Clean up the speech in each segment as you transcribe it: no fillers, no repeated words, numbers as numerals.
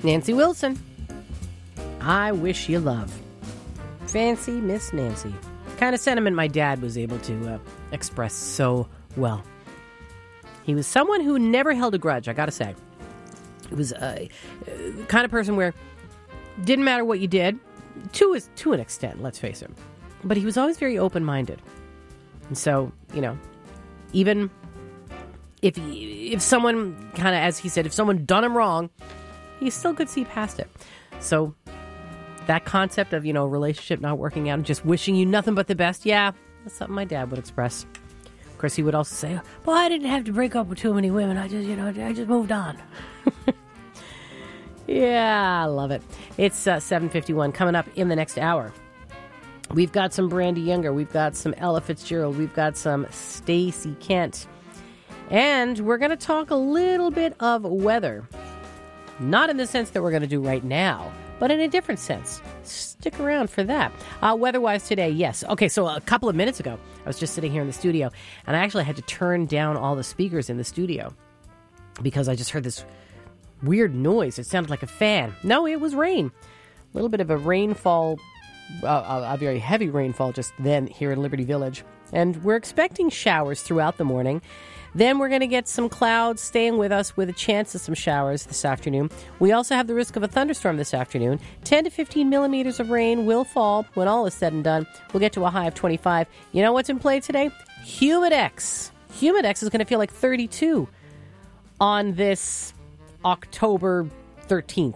Nancy Wilson. I wish you love. Fancy Miss Nancy. Kind of sentiment my dad was able to express so well. He was someone who never held a grudge, I gotta say. He was a kind of person where didn't matter what you did, to an extent, let's face it. But he was always very open-minded. And so, even if someone kind of, as he said, if someone done him wrong, he still could see past it. So that concept of, a relationship not working out and just wishing you nothing but the best, yeah, that's something my dad would express. Of course, he would also say, well, I didn't have to break up with too many women. I just moved on. Yeah, I love it. It's 7:51 coming up in the next hour. We've got some Brandy Younger. We've got some Ella Fitzgerald. We've got some Stacey Kent. And we're going to talk a little bit of weather. Not in the sense that we're going to do right now, but in a different sense. Stick around for that. Weather-wise today, yes. Okay, so a couple of minutes ago, I was just sitting here in the studio, and I actually had to turn down all the speakers in the studio because I just heard this weird noise. It sounded like a fan. No, it was rain. A little bit of a rainfall, a very heavy rainfall just then here in Liberty Village. And we're expecting showers throughout the morning. Then we're going to get some clouds staying with us with a chance of some showers this afternoon. We also have the risk of a thunderstorm this afternoon. 10 to 15 millimeters of rain will fall when all is said and done. We'll get to a high of 25. You know what's in play today? Humidex. Humidex is going to feel like 32 on this October 13th.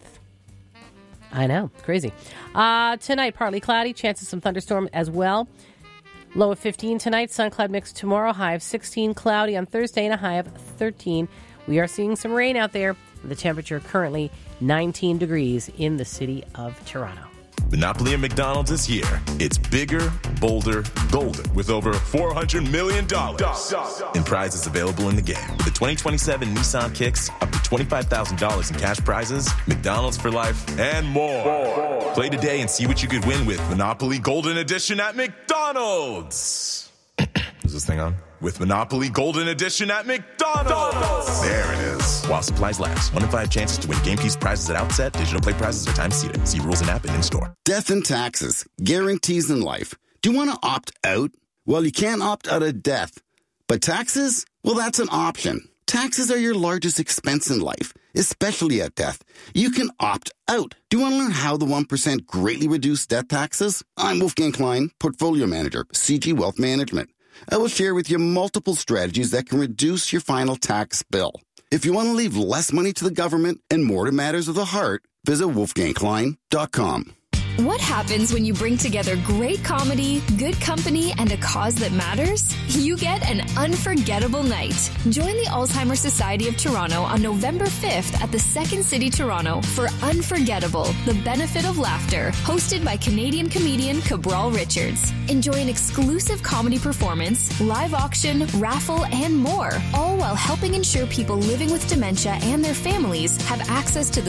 I know, crazy. Tonight, partly cloudy, chance of some thunderstorm as well. Low of 15 tonight, sun cloud mix tomorrow, high of 16, cloudy on Thursday, and a high of 13. We are seeing some rain out there. The temperature currently 19 degrees in the city of Toronto. Monopoly at McDonald's is here. It's bigger, bolder, golden, with over $400 million in prizes available in the game. With the 2027 Nissan Kicks, up to $25,000 in cash prizes, McDonald's for life, and more. Play today and see what you could win with Monopoly Golden Edition at McDonald's. Is this thing on? With Monopoly Golden Edition at McDonald's. There it is. While supplies last. 1 in 5 chances to win game piece prizes at outset. Digital play prizes are time seated. See rules in app and in store. Death and taxes. Guarantees in life. Do you want to opt out? Well, you can't opt out of death. But taxes? Well, that's an option. Taxes are your largest expense in life, especially at death. You can opt out. Do you want to learn how the 1% greatly reduce death taxes? I'm Wolfgang Klein, Portfolio Manager, CG Wealth Management. I will share with you multiple strategies that can reduce your final tax bill. If you want to leave less money to the government and more to matters of the heart, visit wolfgangklein.com. What happens when you bring together great comedy, good company, and a cause that matters? You get an unforgettable night. Join the Alzheimer's Society of Toronto on November 5th at the Second City Toronto for Unforgettable, the Benefit of Laughter, hosted by Canadian comedian Cabral Richards. Enjoy an exclusive comedy performance, live auction, raffle, and more, all while helping ensure people living with dementia and their families have access to the